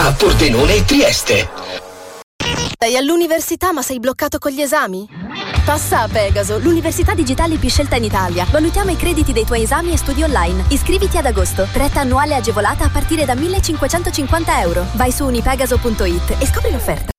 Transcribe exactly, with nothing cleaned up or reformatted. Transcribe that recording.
a Pordenone e Trieste. Sei all'università ma sei bloccato con gli esami? Passa a Pegaso, l'università digitale più scelta in Italia. Valutiamo i crediti dei tuoi esami e studi online. Iscriviti ad agosto. Retta annuale agevolata a partire da millecinquecentocinquanta euro. Vai su unipegaso punto it e scopri l'offerta.